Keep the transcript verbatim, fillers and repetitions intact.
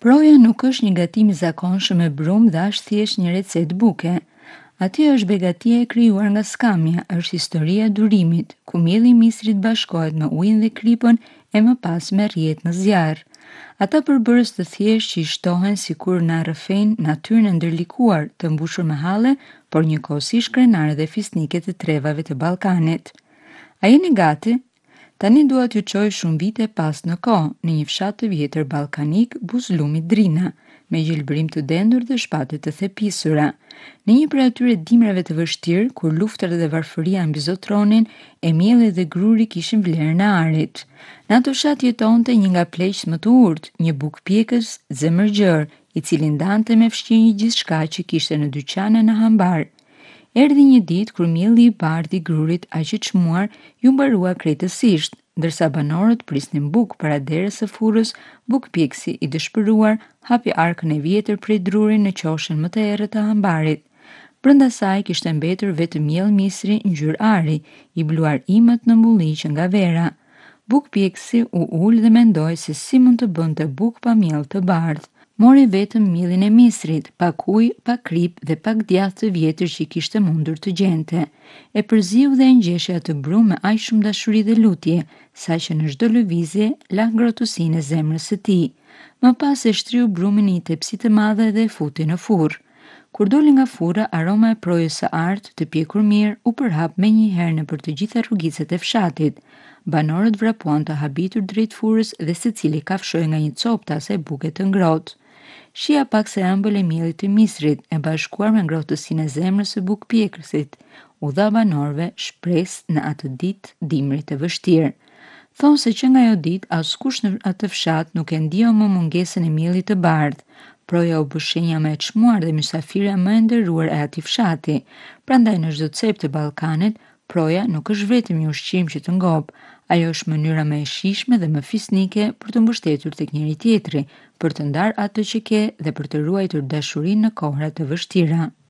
Proja nuk është një gatim i zakonshëm me brumë dhe është thjesht një recetë buke. Aty është begatia e krijuar nga skamja, është historia e durimit, ku mielli i misrit bashkohet me ujin dhe kripën e më pas me rrjet në zjarr. Ata përbërës të thjesht që i shtohen sikur na rrëfejnë natyrën e ndërlikuar, të mbushur me halle, por njëkohësisht krenare dhe fisnike të trevave të Ballkanit. A jeni gati? Tani dua t'ju çoj shumë vite pas në kohë, në një fshat të vjetër ballkanik, buzëllumi Drina, me gjelbërim të dendur dhe shpatë të thepisura. Në një prej atyre dimrave të vështirë, kur luftrat dhe varfëria mbizotronin, e mielli dhe gruri kishin vlerën e arit. Në ato fshat jetonte një nga pleqt më të urtë, një bukpjekës zemërgjër, i cili ndante me fshirje gjithçka që kishte në dyqane në hambar. Erdhi një ditë kur mielli i bardhë i grurit, aq i çmuar, ju mbarua krejtësisht, ndërsa banorët prisnin bukë para derës së furrës. Bukpjeksi i dëshpëruar hapi arkën e vjetër prej drurit në qoshin më të errët të hambarit. Brenda saj kishte mbetur vetëm miell misri ngjyrë ari, i bluar imët në mbulli që nga vera. Bukpjeksi u ul dhe mendoi se si mund të bënte bukë pa miell të bardhë. Mori vetëm mielin e misrit, pak ujë, pak krip dhe pak djathë të vjetër që i kishte mundur të gjente. E përziu dhe e ngjeshë atë brumë me aq shumë dashuri dhe lutje, saqë në çdo lëvizje la ngrohtësinë e zemrës së tij. Më pas e shtriu brumin në një tepsi të madhe dhe e futi në furr. Kur doli nga furra, aroma e projës së artë, të pjekur mirë, u përhap menjëherë nëpër të gjitha rrugicet e fshatit. Banorët vrapuan të habitur drejt furrës dhe secili kafshoi nga një copë të asaj buke të ngrohtë. Shija pak se ëmbël e miellit të misrit, e bashkuar me ngrohtësinë e zemrës së bukpjekësit, u dha banorëve shpresë në atë ditë dimri të vështirë. Thonë se që nga ajo ditë askush në atë fshat nuk e ndjeu më mungesën e miellit të bardhë. Proja u bë shenja më e çmuar dhe mysafirja më e nderuar e atij fshati. Prandaj në çdo cep të Ballkanit, proja nuk është vetëm një ushqim që të ngop, ajo është mënyra më e shijshme dhe më fisnike për të mbështetur tek njëri tjetri, për të ndarë atë që ke dhe për të ruajtur dashurinë në kohra të vështira.